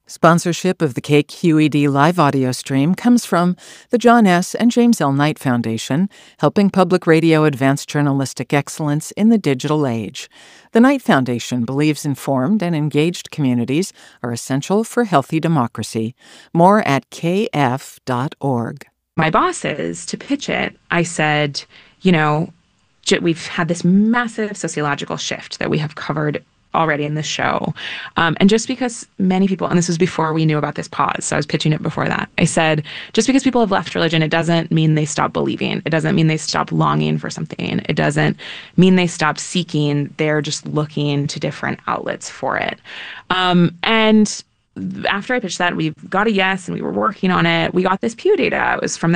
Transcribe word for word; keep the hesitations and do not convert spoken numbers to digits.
Sponsorship of the K Q E D live audio stream comes from the John S. and James L. Knight Foundation, helping public radio advance journalistic excellence in the digital age. The Knight Foundation believes informed and engaged communities are essential for healthy democracy. More at k f dot org. My bosses, to pitch it, I said, you know, we've had this massive sociological shift that we have covered already in this show. Um, and just because many people, and this was before we knew about this pause, so I was pitching it before that, I said, just because people have left religion, it doesn't mean they stop believing. It doesn't mean they stop longing for something. It doesn't mean they stop seeking. They're just looking to different outlets for it. Um, and after I pitched that, we got a yes, and we were working on it. We got this Pew data. It was from